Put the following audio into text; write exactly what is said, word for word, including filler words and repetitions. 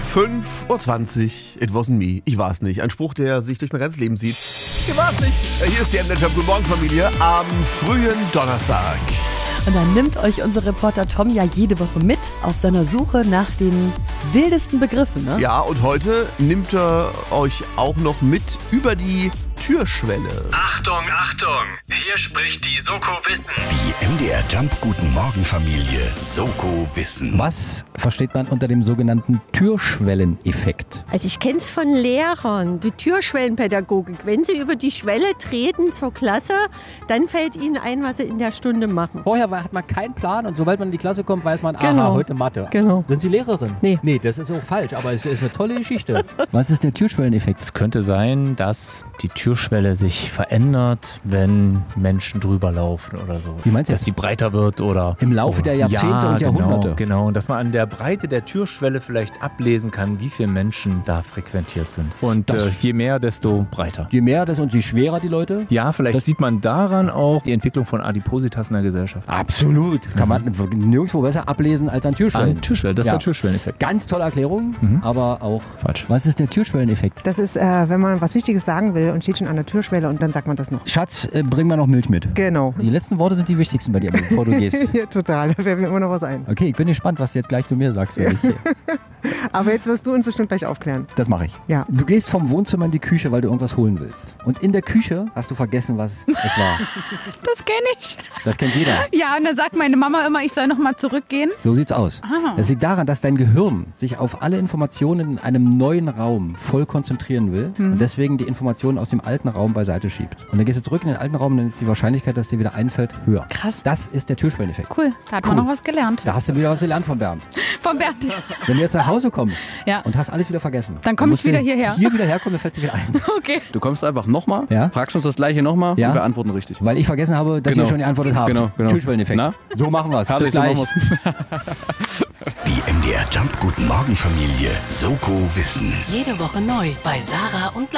fünf Uhr zwanzig, it wasn't me. Ich war es nicht. Ein Spruch, der sich durch mein ganzes Leben zieht. Ich war es nicht. Hier ist die M D Jump. Guten Morgen, Familie. Am frühen Donnerstag. Und dann nimmt euch unser Reporter Tom ja jede Woche mit auf seiner Suche nach den wildesten Begriffen, ne? Ja, und heute nimmt er euch auch noch mit über die Türschwelle. Achtung, Achtung! Hier spricht die Soko Wissen. Die M D R Jump Guten Morgen Familie Soko Wissen. Was versteht man unter dem sogenannten Türschwelleneffekt? Also ich kenne es von Lehrern, die Türschwellenpädagogik. Wenn sie über die Schwelle treten zur Klasse, dann fällt ihnen ein, was sie in der Stunde machen. Vorher hat man keinen Plan und sobald man in die Klasse kommt, weiß man, Genau. aha, heute Mathe. Genau. Sind Sie Lehrerin? Nee. Nee, das ist auch falsch, aber es ist eine tolle Geschichte. Was ist der Türschwelleneffekt? Es könnte sein, dass die Türschwelle sich verändert, wenn Menschen drüber laufen oder so. Wie meinst du Dass das? die breiter wird oder... Im Laufe der Jahrzehnte ja, und Jahrhunderte. Genau, genau. Und dass man an der Breite der Türschwelle vielleicht ablesen kann, wie viele Menschen da frequentiert sind. Und Das- äh, je mehr, desto breiter. Je mehr das und je schwerer die Leute. Ja, vielleicht Das- sieht man daran auch die Entwicklung von Adipositas in der Gesellschaft. Absolut. Kann man nirgendwo besser ablesen als an Türschwellen. An Türschwelle, das Ja. ist der Türschwelleneffekt. Ganz tolle Erklärung, aber auch Falsch. Was ist der Türschwelleneffekt? Das ist, äh, wenn man was Wichtiges sagen will und steht schon an der Türschwelle und dann sagt man das noch. Schatz, äh, bring mal noch Milch mit. Genau. Die letzten Worte sind die wichtigsten bei dir, bevor du gehst. Ja, total. Da fällt mir immer noch was ein. Okay, ich bin gespannt, was du jetzt gleich zu mir sagst. Wenn ich, Aber jetzt wirst du uns bestimmt gleich aufklären. das mache ich. Ja. Du gehst vom Wohnzimmer in die Küche, weil du irgendwas holen willst. Und in der Küche hast du vergessen, was es war. Das kenne ich. Das kennt jeder. Ja, und dann sagt meine Mama immer, ich soll nochmal zurückgehen. So sieht's aus. Ah. Das liegt daran, dass dein Gehirn sich auf alle Informationen in einem neuen Raum voll konzentrieren will und deswegen die Informationen aus dem alten Raum beiseite schiebt. Und dann gehst du zurück in den alten Raum und dann ist die Wahrscheinlichkeit, dass dir wieder einfällt, höher. Krass. Das ist der Türschwelleneffekt. Cool, da hat Cool. man noch was gelernt. Da hast du wieder was gelernt von Bernd. Von Bernd. Wenn du jetzt nach Hause kommst Ja. und hast alles wieder vergessen, Dann komm ich musst du wieder hierher. Hier wieder herkommen, dann fällt dir wieder ein. Okay. Du kommst einfach nochmal, Ja? fragst uns das gleiche nochmal Ja? und wir antworten richtig. Weil ich vergessen habe, dass Genau. ihr schon geantwortet habt. Genau, genau. Türschwelleneffekt. Na? So machen wir es. Bis Herrlich, so gleich. machen Die M D R Jump Guten Morgen Familie Soko Wissen. Jede Woche neu bei Sarah und